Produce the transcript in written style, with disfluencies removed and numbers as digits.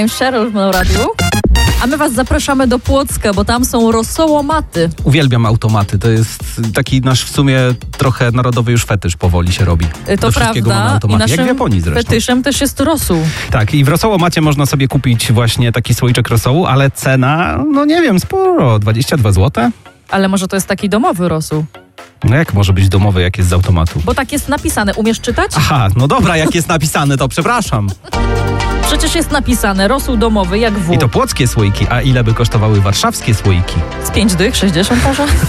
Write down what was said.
Cheryl na radiu. A my was zapraszamy do Płocka, bo tam są rosołomaty. Uwielbiam automaty. To jest taki nasz w sumie trochę narodowy już fetysz powoli się robi. To prawda. I naszym jak w Japonii zresztą. Fetyszem też jest rosół. Tak, i w rosołomacie można sobie kupić właśnie taki słoiczek rosołu, ale cena, no nie wiem, sporo, 22 zł. Ale może to jest taki domowy rosół? No jak może być domowy, jak jest z automatu? Bo tak jest napisane. Umiesz czytać? Aha, no dobra, jak jest napisane, to przepraszam. Przecież jest napisane rosół domowy jak wół. I to płockie słoiki, a ile by kosztowały warszawskie słoiki? Z 5 dych, 60 może?